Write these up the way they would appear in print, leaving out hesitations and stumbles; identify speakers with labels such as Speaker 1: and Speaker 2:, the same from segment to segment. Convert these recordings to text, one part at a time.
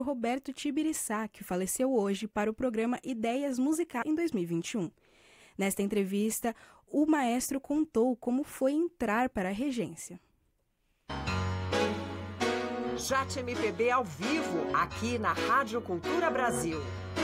Speaker 1: Roberto Tibiriçá, que faleceu hoje, para o programa Ideias Musicais em 2021. Nesta entrevista, o maestro contou como foi entrar para a regência.
Speaker 2: Jat MPB ao vivo, aqui na Rádio Cultura Brasil.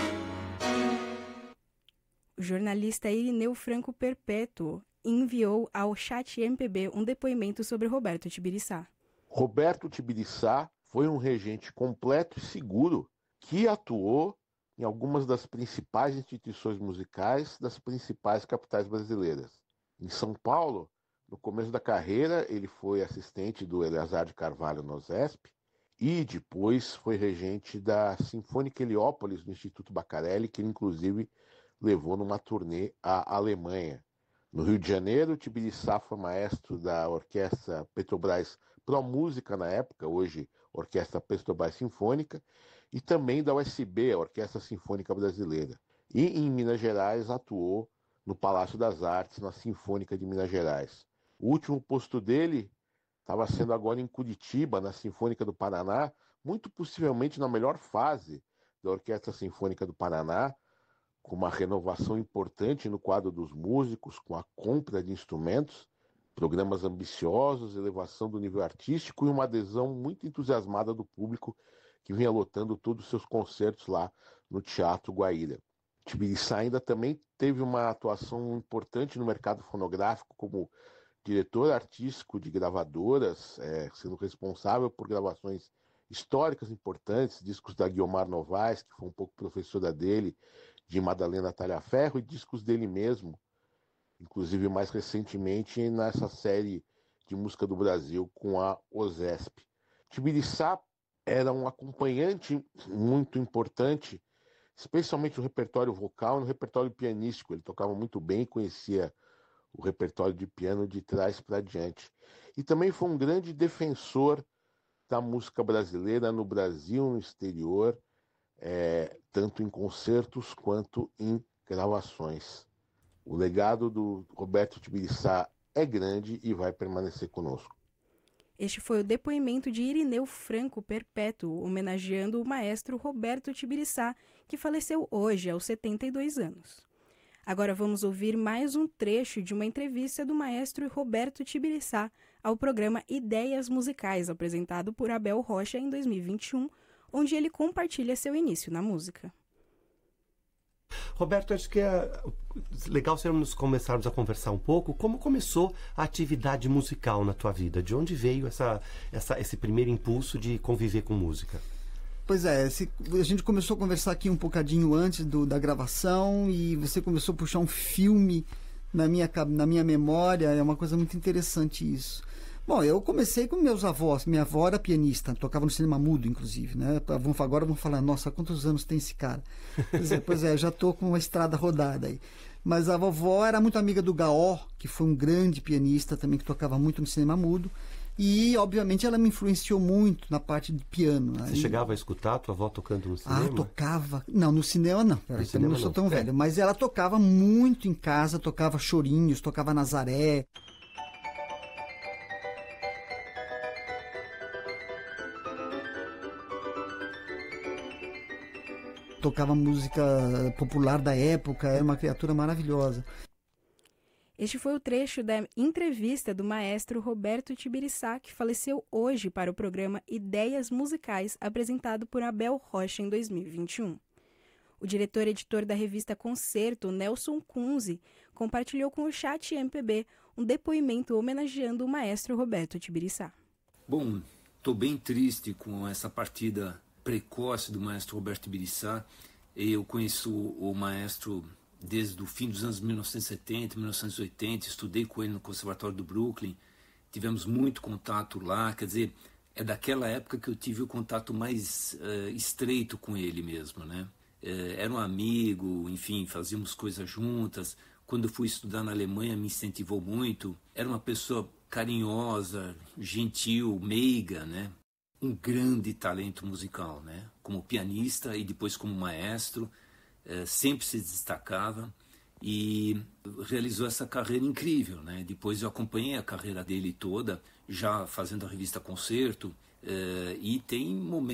Speaker 1: O jornalista Irineu Franco Perpétuo enviou ao Chat MPB um depoimento sobre Roberto Tibiriçá.
Speaker 3: Roberto Tibiriçá foi um regente completo e seguro que atuou em algumas das principais instituições musicais das principais capitais brasileiras. Em São Paulo, no começo da carreira, ele foi assistente do Eleazar de Carvalho no OSESP e depois foi regente da Sinfônica Heliópolis no Instituto Bacarelli, que ele inclusive levou numa turnê à Alemanha. No Rio de Janeiro, Tibiriçá foi maestro da Orquestra Petrobras Pro Música na época, hoje Orquestra Petrobras Sinfônica, e também da USB, a Orquestra Sinfônica Brasileira. E em Minas Gerais atuou no Palácio das Artes, na Sinfônica de Minas Gerais. O último posto dele estava sendo agora em Curitiba, na Sinfônica do Paraná, muito possivelmente na melhor fase da Orquestra Sinfônica do Paraná, com uma renovação importante no quadro dos músicos, com a compra de instrumentos, programas ambiciosos, elevação do nível artístico e uma adesão muito entusiasmada do público que vinha lotando todos os seus concertos lá no Teatro Guaíra. Tibiriçá ainda também teve uma atuação importante no mercado fonográfico como diretor artístico de gravadoras, sendo responsável por gravações históricas importantes, discos da Guiomar Novaes, que foi um pouco professora dele, de Madalena Talhaferro, e discos dele mesmo, inclusive mais recentemente nessa série de música do Brasil com a OSESP. Tibiriçá era um acompanhante muito importante, especialmente no repertório vocal e no repertório pianístico. Ele tocava muito bem, conhecia o repertório de piano de trás para diante. E também foi um grande defensor da música brasileira no Brasil, no exterior, tanto em concertos quanto em gravações. O legado do Roberto Tibiriçá é grande e vai permanecer conosco.
Speaker 1: Este foi o depoimento de Irineu Franco Perpétuo, homenageando o maestro Roberto Tibiriçá, que faleceu hoje aos 72 anos. Agora vamos ouvir mais um trecho de uma entrevista do maestro Roberto Tibiriçá ao programa Ideias Musicais, apresentado por Abel Rocha em 2021, onde ele compartilha seu início na música.
Speaker 4: Roberto, acho que é legal se nós começarmos a conversar um pouco como começou a atividade musical na tua vida, de onde veio esse primeiro impulso de conviver com música?
Speaker 5: Pois é, a gente começou a conversar aqui um bocadinho antes da gravação e você começou a puxar um filme na minha memória, é uma coisa muito interessante isso. Bom, eu comecei com meus avós, minha avó era pianista, tocava no cinema mudo, inclusive, né? Agora vamos falar, nossa, quantos anos tem esse cara? Pois é, já tô com uma estrada rodada aí. Mas a vovó era muito amiga do Gaó, que foi um grande pianista também, que tocava muito no cinema mudo. E, obviamente, ela me influenciou muito na parte de piano.
Speaker 4: Você chegava a escutar a tua avó tocando no cinema?
Speaker 5: Ah, tocava. Não, no cinema não. Eu não sou tão velho. Mas ela tocava muito em casa, tocava chorinhos, tocava Nazaré. Tocava música popular da época, era uma criatura maravilhosa.
Speaker 1: Este foi o trecho da entrevista do maestro Roberto Tibiriçá, que faleceu hoje para o programa Ideias Musicais, apresentado por Abel Rocha em 2021. O diretor-editor da revista Concerto, Nelson Kunze, compartilhou com o Chat MPB um depoimento homenageando o maestro Roberto Tibiriçá.
Speaker 6: Bom, estou bem triste com essa partida precoce do maestro Roberto Tibiriçá. Eu conheço o maestro desde o fim dos anos 1970, 1980, estudei com ele no Conservatório do Brooklyn, tivemos muito contato lá, quer dizer, é daquela época que eu tive o contato mais estreito com ele mesmo, né? Era um amigo, enfim, fazíamos coisas juntas. Quando eu fui estudar na Alemanha, me incentivou muito. Era uma pessoa carinhosa, gentil, meiga, né? Um grande talento musical, né? Como pianista e depois como maestro, sempre se destacava e realizou essa carreira incrível, né? Depois eu acompanhei a carreira dele toda, já fazendo a revista Concerto, e tem momentos